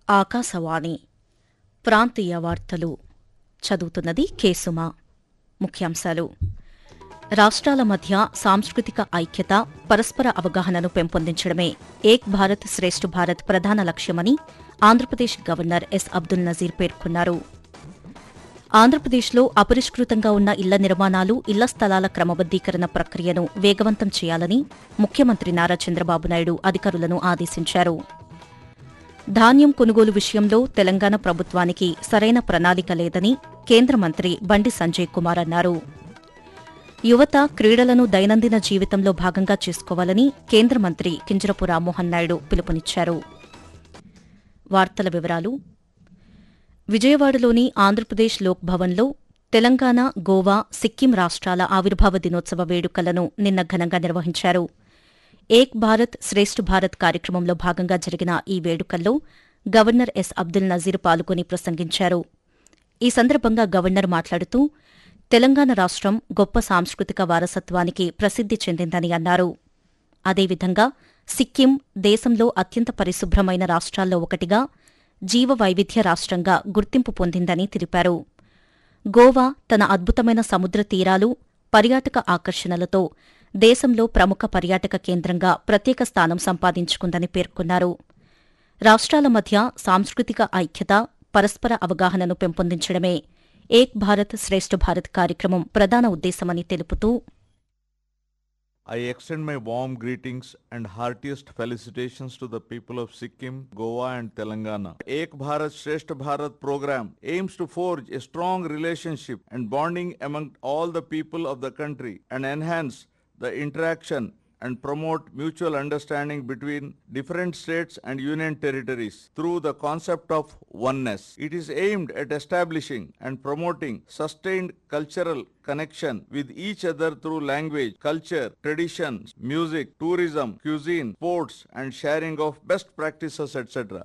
ఆకాశవాణి ప్రాంతీయ వార్తలు చదువుతున్నది కేసుమ. ముఖ్యాంశాలు: రాష్ట్రాల మధ్య సాంస్కృతిక ఐక్యత, పరస్పర అవగాహనను పెంపొందించడమే ఏక్ భారత్ శ్రేష్ఠ భారత్ ప్రధాన లక్ష్యమని ఆంధ్రప్రదేశ్ గవర్నర్ ఎస్ అబ్దుల్ నజీర్ పేర్కొన్నారు. ఆంధ్రప్రదేశ్లో అపరిష్కృతంగా ఉన్న ఇళ్ల నిర్మాణాలు, ఇళ్ల స్థలాల క్రమబద్దీకరణ ప్రక్రియను వేగవంతం చేయాలని ముఖ్యమంత్రి నారా చంద్రబాబు నాయుడు అధికారులను ఆదేశించారు. ధాన్యం కొనుగోలు విషయంలో తెలంగాణ ప్రభుత్వానికి సరైన ప్రణాళిక లేదని కేంద్ర మంత్రి బండి సంజయ్ కుమార్ అన్నారు. యువత క్రీడలను దైనందిన జీవితంలో భాగంగా చేసుకోవాలని కేంద్ర మంత్రి కింజరపు రామ్మోహన్ నాయుడు పిలుపునిచ్చారు. వార్తల వివరాలు: విజయవాడలోని ఆంధ్రప్రదేశ్ లోక్ భవన్లో తెలంగాణ, గోవా, సిక్కిం రాష్ట్రాల ఆవిర్భావ దినోత్సవ వేడుకలను నిన్న ఘనంగా నిర్వహించారు. ఏక్ భారత్ శ్రేష్ఠ భారత్ కార్యక్రమంలో భాగంగా జరిగిన ఈ వేడుకల్లో గవర్నర్ ఎస్ అబ్దుల్ నజీర్ పాల్గొని ప్రసంగించారు. ఈ సందర్భంగా గవర్నర్ మాట్లాడుతూ తెలంగాణ రాష్ట్రం గొప్ప సాంస్కృతిక వారసత్వానికి ప్రసిద్ది చెందిందని అన్నారు. అదేవిధంగా సిక్కిం దేశంలో అత్యంత పరిశుభ్రమైన రాష్ట్రాల్లో ఒకటిగా, జీవ వైవిధ్య రాష్ట్రంగా గుర్తింపు పొందిందని తెలిపారు. గోవా తన అద్భుతమైన సముద్ర తీరాలు, పర్యాటక ఆకర్షణలతో దేశంలో ప్రముఖ పర్యాటక కేంద్రంగా ప్రత్యేక స్థానం సంపాదించుకుందని పేర్కొన్నారు. రాష్ట్రాల మధ్య సాంస్కృతిక ఐక్యత, పరస్పర అవగాహనను పెంపొందించడమే ఏక్ భారత్ శ్రేష్ఠ భారత్ కార్యక్రమం ప్రధాన ఉద్దేశమని తెలుపుతూ, I extend my warm greetings and heartiest felicitations to the people of Sikkim, Goa and Telangana. Ek Bharat Shreshtha Bharat program aims to forge a strong relationship and bonding among all the people of the country and enhance the interaction and promote mutual understanding between different states and union territories through the concept of oneness. It is aimed at establishing and promoting sustained cultural connection with each other through language, culture, traditions, music, tourism, cuisine, sports and sharing of best practices, etc.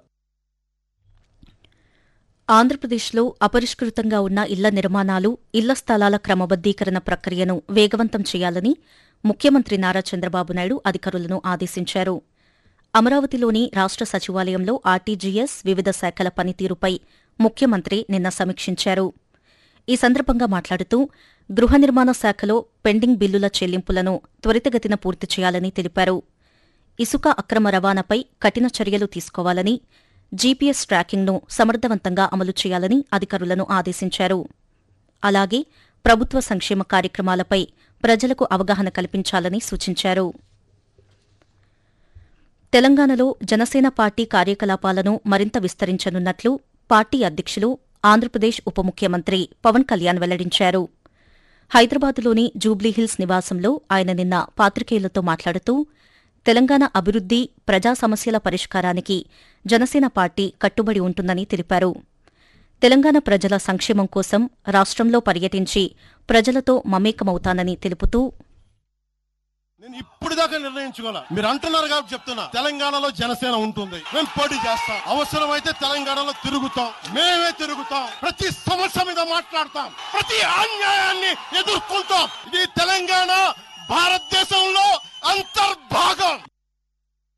ఆంధ్రప్రదేశ్లో అపరిష్కృతంగా ఉన్న ఇళ్ల నిర్మాణాలు, ఇళ్ల స్థలాల క్రమబద్దీకరణ ప్రక్రియను వేగవంతం చేయాలని ముఖ్యమంత్రి నారా చంద్రబాబు నాయుడు అధికారులను ఆదేశించారు. అమరావతిలోని రాష్ట్ర సచివాలయంలో ఆర్టీజీఎస్ వివిధ శాఖల పనితీరుపై ముఖ్యమంత్రి నిన్న సమీక్షించారు. ఈ సందర్భంగా మాట్లాడుతూ గృహ నిర్మాణ శాఖలో పెండింగ్ బిల్లుల చెల్లింపులను త్వరితగతిన పూర్తి చేయాలని తెలిపారు. ఇసుక అక్రమ రవాణాపై కఠిన చర్యలు తీసుకోవాలని, జీపీఎస్ ట్రాకింగ్ను సమర్థవంతంగా అమలు చేయాలని అధికారులను ఆదేశించారు. అలాగే ప్రభుత్వ సంక్షేమ కార్యక్రమాలపై ప్రజలకు అవగాహన కల్పించాలని సూచించారు. తెలంగాణలో జనసేన పార్టీ కార్యకలాపాలను మరింత విస్తరించనున్నట్లు పార్టీ అధ్యక్షులు, ఆంధ్రప్రదేశ్ ఉప ముఖ్యమంత్రి పవన్ కళ్యాణ్ వెల్లడించారు. హైదరాబాదులోని జూబ్లీహిల్స్ నివాసంలో ఆయన నిన్న పాత్రికేయులతో మాట్లాడుతూ తెలంగాణ అభివృద్ది, ప్రజా సమస్యల పరిష్కారానికి జనసేన పార్టీ కట్టుబడి ఉంటుందని తెలిపారు. తెలంగాణ ప్రజల సంక్షేమం కోసం రాష్ట్రంలో పర్యటించి ప్రజలతో మమేకమవుతానని తెలుపుతూ, నేను ఇప్పుడు దాకా నిర్ణయించుకోలే, మీరు అంటున్నారు కాబట్టి చెప్తున్నా, తెలంగాణలో జనసేన ఉంటుంది, మేము పోటీ చేస్తాం, అవసరమైతే తెలంగాణలో తిరుగుతాం, మేమే తిరుగుతాం, ప్రతి సమస్య మీద మాట్లాడతాం, ప్రతి అన్యాయాన్ని ఎదుర్కొంటాం. ఇది తెలంగాణ భారతదేశంలో అంతర్భాగం.